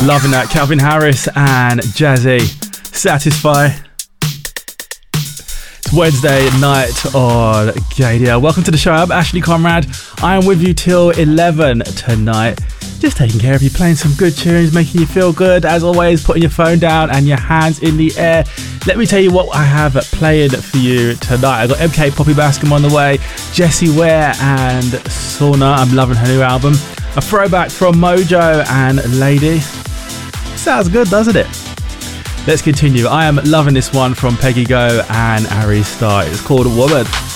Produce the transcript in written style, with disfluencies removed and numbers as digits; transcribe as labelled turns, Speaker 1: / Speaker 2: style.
Speaker 1: Loving that. Calvin Harris and Jazzy. Satisfy. It's Wednesday night on KDL. Welcome to the show. I'm Ashley Conrad. I am with you till 11 tonight. Just taking care of you, playing some good tunes, making you feel good. As always, putting your phone down and your hands in the air. Let me tell you what I have playing for you tonight. I got MK Poppy Bascom on the way, Jessie Ware and Sauna. I'm loving her new album. A throwback from Mojo and Lady. Sounds good, doesn't it? Let's continue. I am loving this one from Peggy Go and Ari Star. It's called Woman.